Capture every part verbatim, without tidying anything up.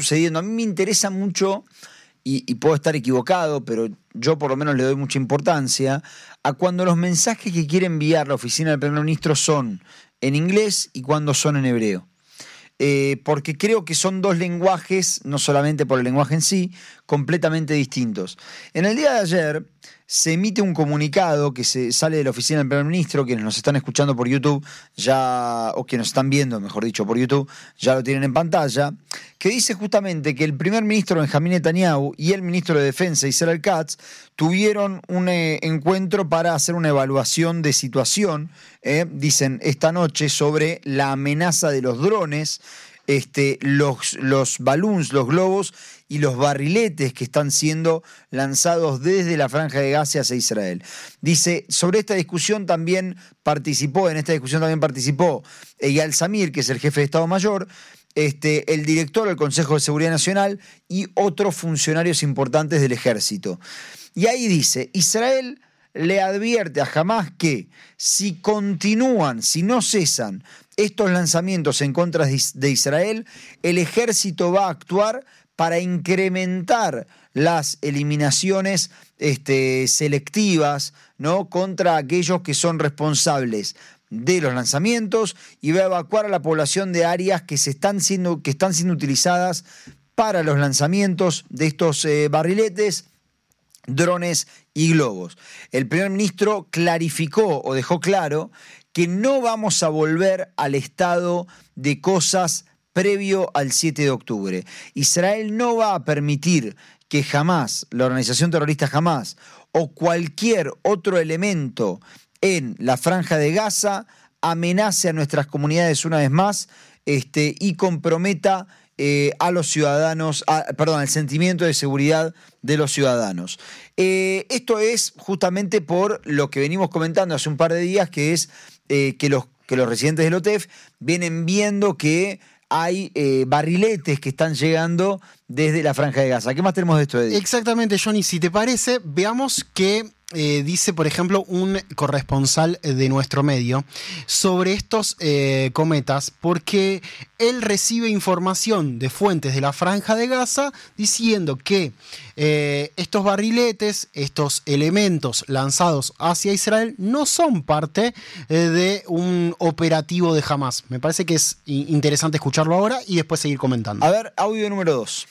sucediendo. A mí me interesa mucho, y, y puedo estar equivocado, pero yo por lo menos le doy mucha importancia, a cuando los mensajes que quiere enviar la oficina del primer ministro son en inglés y cuando son en hebreo. Eh, porque creo que son dos lenguajes, no solamente por el lenguaje en sí, completamente distintos. En el día de ayer se emite un comunicado que se sale de la oficina del primer ministro. Quienes nos están escuchando por YouTube ya, o quienes nos están viendo, mejor dicho, por YouTube, ya lo tienen en pantalla, que dice justamente que el primer ministro Benjamín Netanyahu y el ministro de Defensa Israel Katz tuvieron un eh, encuentro para hacer una evaluación de situación, eh, dicen esta noche, sobre la amenaza de los drones, este, los, los balloons, los globos y los barriletes que están siendo lanzados desde la Franja de Gaza hacia Israel. Dice, sobre esta discusión también participó, en esta discusión también participó Eyal Zamir, que es el jefe de Estado Mayor, este, el director del Consejo de Seguridad Nacional y otros funcionarios importantes del ejército. Y ahí dice, Israel le advierte a Hamás que si continúan, si no cesan estos lanzamientos en contra de Israel, el ejército va a actuar para incrementar las eliminaciones este, selectivas, ¿no?, contra aquellos que son responsables de los lanzamientos, y va a evacuar a la población de áreas que, se están, siendo, que están siendo utilizadas para los lanzamientos de estos eh, barriletes, drones y globos. El primer ministro clarificó o dejó claro que no vamos a volver al estado de cosas previo al siete de octubre. Israel no va a permitir que jamás, la organización terrorista Hamás o cualquier otro elemento en la Franja de Gaza amenace a nuestras comunidades una vez más este, y comprometa eh, a los ciudadanos, a, perdón, el sentimiento de seguridad de los ciudadanos. Eh, esto es justamente por lo que venimos comentando hace un par de días, que es eh, que, los, que los residentes del O T E F vienen viendo que hay eh, barriletes que están llegando desde la Franja de Gaza. ¿Qué más tenemos de esto, Eddie? Exactamente, Johnny. Si te parece, veamos que eh, dice, por ejemplo, un corresponsal de nuestro medio sobre estos eh, cometas, porque él recibe información de fuentes de la Franja de Gaza diciendo que eh, estos barriletes, estos elementos lanzados hacia Israel, no son parte eh, de un operativo de Hamás. Me parece que es interesante escucharlo ahora y después seguir comentando. A ver, audio número dos.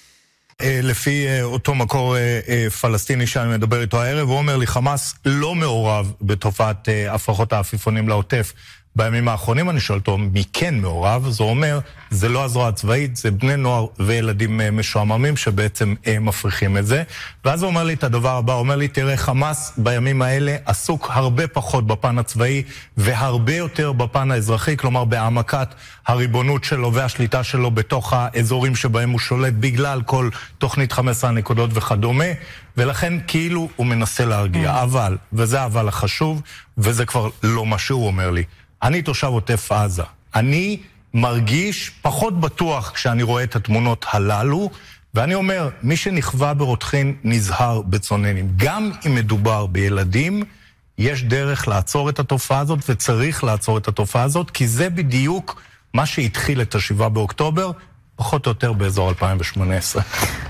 לפי אותו מקור פלסטיני שאני מדבר איתו הערב, הוא אומר לי, חמאס לא מעורב בתופעת הפרחות העפיפונים לעוטף בימים האחרונים. אני שואל אותו, מי כן מעורב? זה אומר, זה לא הזרוע הצבאית, זה בני נוער וילדים משועממים שבעצם מפריחים את זה. ואז הוא אומר לי את הדבר הבא, הוא אומר לי, תראה, חמאס בימים האלה עסוק הרבה פחות בפן הצבאי והרבה יותר בפן האזרחי, כלומר בהעמקת הריבונות שלו והשליטה שלו בתוך האזורים שבהם הוא שולט בגלל כל תוכנית חמש עשרה נקודות וכדומה, ולכן כאילו הוא מנסה להרגיע. אבל, וזה האבל החשוב, וזה כבר לא מה שהוא אומר לי, אני תושב עוטף עזה. אני מרגיש פחות בטוח כשאני רואה את התמונות הללו, ואני אומר, מי שנכווה ברותחין נזהר בצוננים. גם אם מדובר בילדים, יש דרך לעצור את התופעה הזאת, וצריך לעצור את התופעה הזאת, כי זה בדיוק מה שהתחיל את השבעה באוקטובר, פחות או יותר באזור אלפיים שמונה עשרה.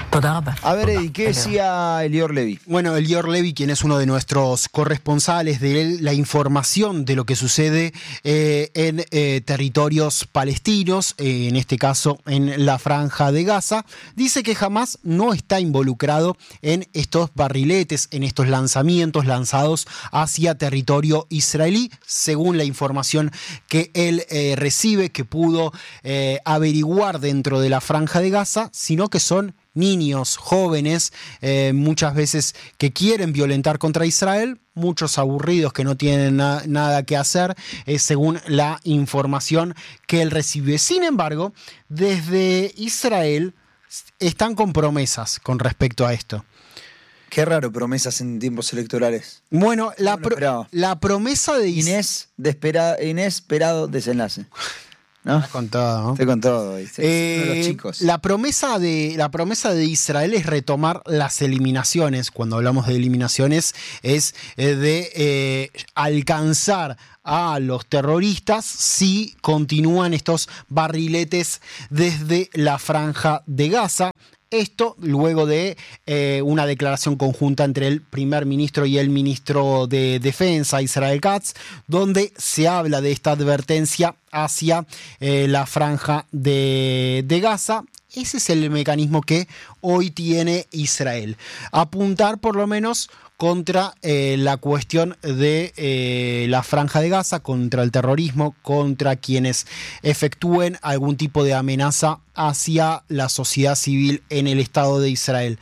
A ver, Eddie, ¿qué decía Elior Levy? Bueno, Elior Levy, quien es uno de nuestros corresponsales de la información de lo que sucede eh, en eh, territorios palestinos, eh, en este caso en la Franja de Gaza, dice que Hamás no está involucrado en estos barriletes, en estos lanzamientos lanzados hacia territorio israelí, según la información que él eh, recibe, que pudo eh, averiguar dentro de la Franja de Gaza, sino que son niños, jóvenes, eh, muchas veces que quieren violentar contra Israel, muchos aburridos que no tienen na- nada que hacer, eh, según la información que él recibe. Sin embargo, desde Israel están con promesas con respecto a esto. Qué raro, promesas en tiempos electorales. Bueno, la, No lo esperaba. pro- la promesa de Is- Inés, de espera- inesperado desenlace. ¿No? Estás con todo, ¿no? Estoy con todo. ¿viste? Eh, Uno de los chicos. la promesa de la promesa de Israel es retomar las eliminaciones. Cuando hablamos de eliminaciones es eh, de eh, alcanzar a los terroristas si continúan estos barriletes desde la Franja de Gaza. Esto luego de eh, una declaración conjunta entre el primer ministro y el ministro de Defensa, Israel Katz, donde se habla de esta advertencia hacia eh, la franja de, de Gaza. Ese es el mecanismo que hoy tiene Israel. Apuntar por lo menos contra eh, la cuestión de eh, la franja de Gaza, contra el terrorismo, contra quienes efectúen algún tipo de amenaza hacia la sociedad civil en el Estado de Israel.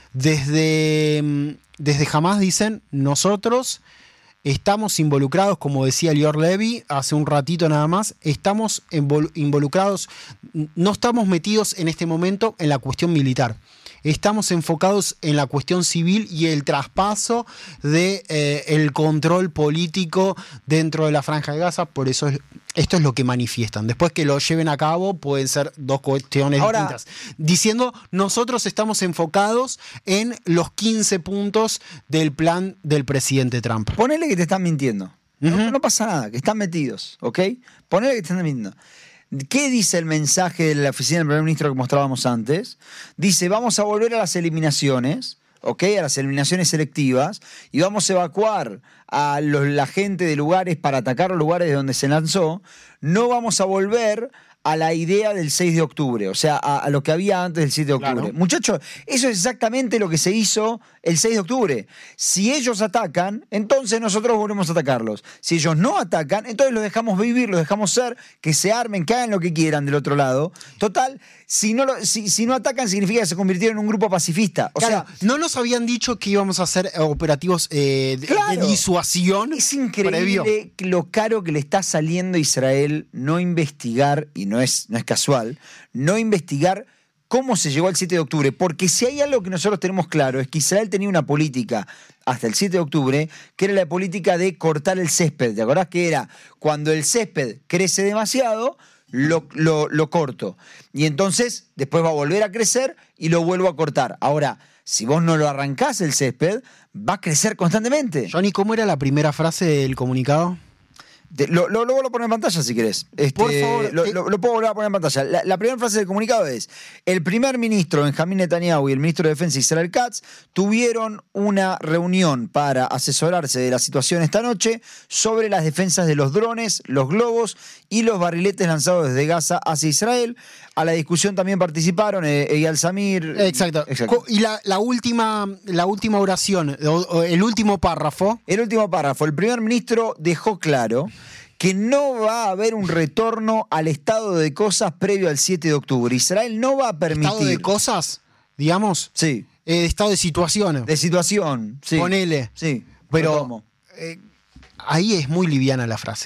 Desde, desde Hamás dicen, nosotros estamos involucrados, como decía Lior Levy hace un ratito nada más, estamos involucrados, no estamos metidos en este momento en la cuestión militar. Estamos enfocados en la cuestión civil y el traspaso de eh, el control político dentro de la franja de Gaza. Por eso es, esto es lo que manifiestan. Después que lo lleven a cabo pueden ser dos cuestiones Ahora, distintas. Diciendo, nosotros estamos enfocados en los quince puntos del plan del presidente Trump. Ponele que te están mintiendo. Uh-huh. No, no pasa nada, que están metidos, ¿ok? Ponele que te están mintiendo. ¿Qué dice el mensaje de la oficina del primer ministro que mostrábamos antes? Dice, vamos a volver a las eliminaciones, ¿ok? A las eliminaciones selectivas, y vamos a evacuar a los, la gente de lugares para atacar los lugares de donde se lanzó. No vamos a volver a la idea del seis de octubre, o sea, a, a lo que había antes del siete de octubre. Claro. Muchachos, eso es exactamente lo que se hizo el seis de octubre. Si ellos atacan, entonces nosotros volvemos a atacarlos. Si ellos no atacan, entonces los dejamos vivir, los dejamos ser, que se armen, que hagan lo que quieran del otro lado. Total, si no, lo, si, si no atacan, significa que se convirtieron en un grupo pacifista. O claro, sea, no nos habían dicho que íbamos a hacer operativos eh, de, claro, de disuasión. Es increíble previo. Lo caro que le está saliendo a Israel no investigar, y no es, no es casual, no investigar cómo se llegó al siete de octubre, porque si hay algo que nosotros tenemos claro es que Israel tenía una política hasta el siete de octubre, que era la política de cortar el césped. ¿Te acordás que era cuando el césped crece demasiado, lo, lo, lo corto? Y entonces después va a volver a crecer y lo vuelvo a cortar. Ahora, si vos no lo arrancás el césped, va a crecer constantemente. Johnny, ¿cómo era la primera frase del comunicado? Te, lo, lo, lo vuelvo a poner en pantalla si querés. Este, Por favor. Lo, eh, lo, lo puedo volver a poner en pantalla. La, la primera frase del comunicado es: el primer ministro Benjamín Netanyahu y el ministro de Defensa Israel Katz tuvieron una reunión para asesorarse de la situación esta noche sobre las defensas de los drones, los globos y los barriletes lanzados desde Gaza hacia Israel. A la discusión también participaron eh, Eyal Zamir. Exacto. Exacto. Y la, la, última, la última oración, o, o el último párrafo. El último párrafo. El primer ministro dejó claro que no va a haber un retorno al estado de cosas previo al siete de octubre. Israel no va a permitir... ¿Estado de cosas? Digamos. Sí. Eh, estado de situación. De situación, sí. Ponele. Sí. Pero eh, ahí es muy liviana la frase.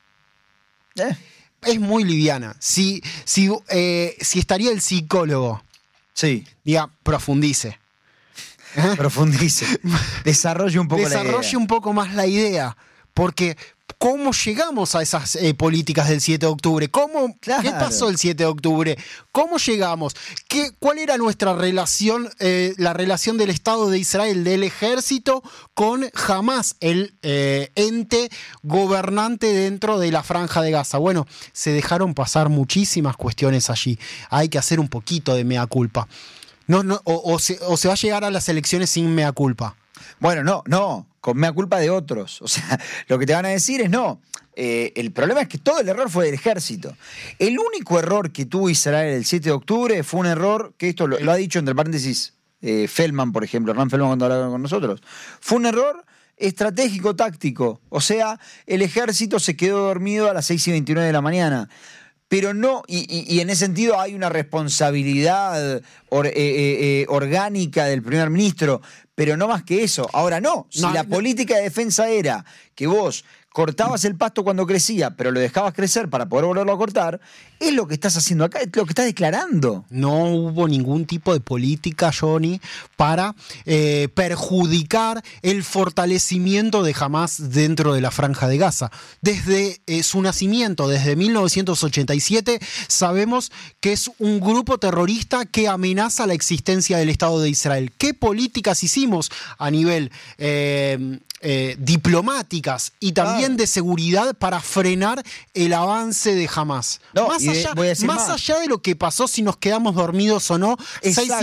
¿Eh? Es muy liviana. Si, si, eh, si estaría el psicólogo, sí, diga, profundice. Profundice. Desarrolle un poco la idea. Desarrolle un poco más la idea. Porque ¿cómo llegamos a esas eh, políticas del siete de octubre? ¿Cómo, claro. ¿Qué pasó el siete de octubre? ¿Cómo llegamos? ¿Qué, ¿Cuál era nuestra relación, eh, la relación del Estado de Israel, del ejército, con Hamás, el eh, ente gobernante dentro de la franja de Gaza? Bueno, se dejaron pasar muchísimas cuestiones allí. Hay que hacer un poquito de mea culpa. No, no, o, o, se, o se va a llegar a las elecciones sin mea culpa. Bueno, no, no, con mea culpa de otros. O sea, lo que te van a decir es no. Eh, el problema es que todo el error fue del ejército. El único error que tuvo Israel el siete de octubre fue un error, que esto lo, lo ha dicho entre paréntesis eh, Feldman, por ejemplo, Hernán Feldman cuando hablaba con nosotros. Fue un error estratégico, táctico. O sea, el ejército se quedó dormido a las seis y veintinueve de la mañana. Pero no, y, y, y en ese sentido hay una responsabilidad or, eh, eh, orgánica del primer ministro, pero no más que eso. Ahora no, si no, la no. política de defensa era que vos cortabas el pasto cuando crecía, pero lo dejabas crecer para poder volverlo a cortar, es lo que estás haciendo acá, es lo que estás declarando. No hubo ningún tipo de política, Johnny, para eh, perjudicar el fortalecimiento de Hamás dentro de la franja de Gaza. Desde eh, su nacimiento, desde mil novecientos ochenta y siete, sabemos que es un grupo terrorista que amenaza la existencia del Estado de Israel. ¿Qué políticas hicimos a nivel eh, eh, diplomáticas y también ah. de seguridad para frenar el avance de Hamás? No, más allá, de, más, más allá de lo que pasó, si nos quedamos dormidos o no, seis